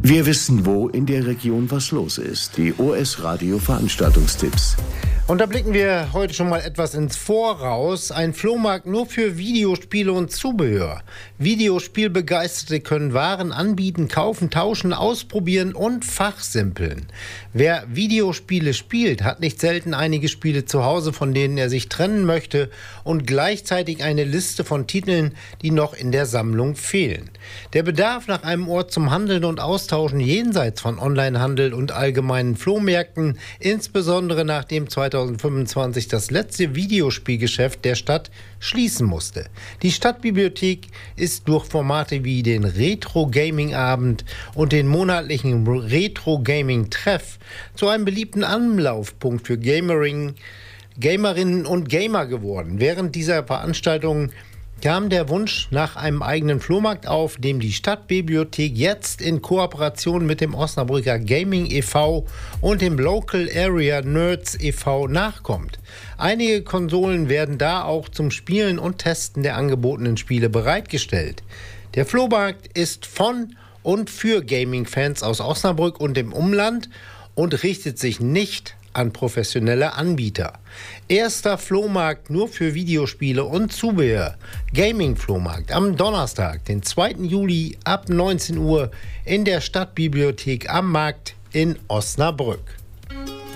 Wir wissen, wo in der Region was los ist. Die OS Radio Veranstaltungstipps. Und da blicken wir heute schon mal etwas ins Voraus. Ein Flohmarkt nur für Videospiele und Zubehör. Videospielbegeisterte können Waren anbieten, kaufen, tauschen, ausprobieren und fachsimpeln. Wer Videospiele spielt, hat nicht selten einige Spiele zu Hause, von denen er sich trennen möchte, und gleichzeitig eine Liste von Titeln, die noch in der Sammlung fehlen. Der Bedarf nach einem Ort zum Handeln und Austauschen jenseits von Onlinehandel und allgemeinen Flohmärkten, insbesondere nachdem 2025 das letzte Videospielgeschäft der Stadt schließen musste. Die Stadtbibliothek ist durch Formate wie den Retro-Gaming-Abend und den monatlichen Retro-Gaming-Treff zu einem beliebten Anlaufpunkt für Gamerinnen und Gamer geworden. Während dieser Veranstaltungen kam der Wunsch nach einem eigenen Flohmarkt auf, dem die Stadtbibliothek jetzt in Kooperation mit dem Osnabrücker Gaming e.V. und dem Local Area Nerds e.V. nachkommt. Einige Konsolen werden da auch zum Spielen und Testen der angebotenen Spiele bereitgestellt. Der Flohmarkt ist von und für Gaming-Fans aus Osnabrück und dem Umland und richtet sich nicht an professionelle Anbieter. Erster Flohmarkt nur für Videospiele und Zubehör. Gaming-Flohmarkt am Donnerstag, den 2. Juli ab 19 Uhr in der Stadtbibliothek am Markt in Osnabrück.